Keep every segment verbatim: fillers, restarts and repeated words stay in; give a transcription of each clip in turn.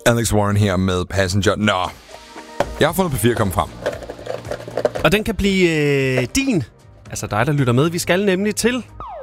Alex Warren her med Passenger. Nå, jeg har fundet P fire kommet frem. Og den kan blive øh, din, altså dig, der lytter med. Vi skal nemlig til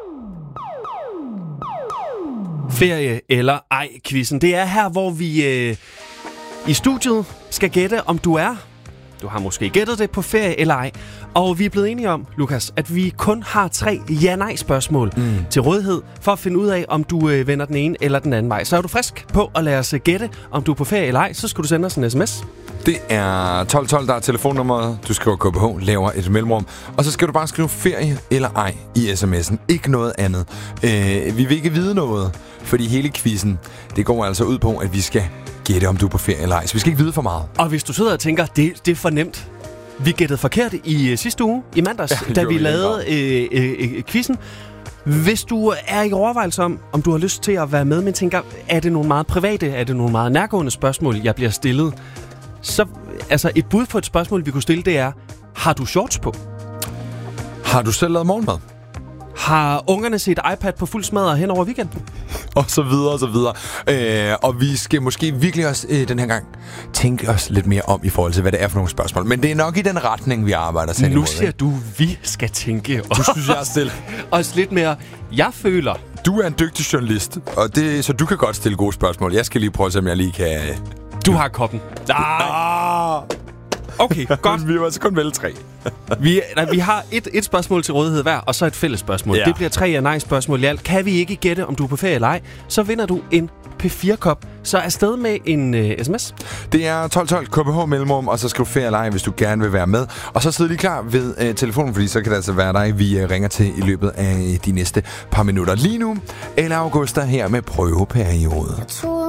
ferie eller ej-quizzen. Det er her, hvor vi øh, i studiet skal gætte, om du er... Du har måske gættet det på ferie eller ej. Og vi er blevet enige om, Lukas, at vi kun har tre ja-nej-spørgsmål mm. til rådighed for at finde ud af, om du øh, vender den ene eller den anden vej. Så er du frisk på at lade os gætte, om du er på ferie eller ej, så skal du sende os en sms. Det er tolv tolv, der er telefonnummeret. Du skriver K B H, laver et mellemrum. Og så skal du bare skrive ferie eller ej i sms'en. Ikke noget andet. Øh, vi vil ikke vide noget, fordi hele quizzen, det går altså ud på, at vi skal gætte, om du er på ferie eller ej. Så vi skal ikke vide for meget. Og hvis du sidder og tænker, det, det er for nemt. Vi gættede forkert i sidste uge, i mandags, ja, da vi lavede øh, øh, øh, quizzen. Hvis du er i overvejelse om, om du har lyst til at være med, men tænker, er det nogle meget private, er det nogle meget nærgående spørgsmål, jeg bliver stillet, så altså et bud på et spørgsmål, vi kunne stille, det er, har du shorts på? Har du selv lavet morgenmad? Har ungerne set iPad på fuld smadret hen over weekenden? Og så videre, og så videre. Øh, og vi skal måske virkelig også øh, den her gang tænke os lidt mere om i forhold til, hvad det er for nogle spørgsmål. Men det er nok i den retning, vi arbejder til. Nu siger du, vi skal tænke. Du synes, jeg er stille. Også lidt mere, jeg føler. Du er en dygtig journalist, og det, så du kan godt stille gode spørgsmål. Jeg skal lige prøve, om jeg lige kan... Du har koppen. Ah! Okay, godt. Vi var altså kun vælge tre. vi, nej, vi har et, et spørgsmål til rådighed hver, og så et fælles spørgsmål. Ja. Det bliver tre ja-nej-spørgsmål i alt. Kan vi ikke gætte, om du er på ferie eller ej, så vinder du en P fire kop. Så afsted med en uh, sms. Det er tolv tolv K B H mellemrum, og så skriv ferie eller ej, hvis du gerne vil være med. Og så sidder lige klar ved uh, telefonen, fordi så kan det altså være dig, vi uh, ringer til i løbet af de næste par minutter. Lige nu, Ella Augusta her med prøveperiode.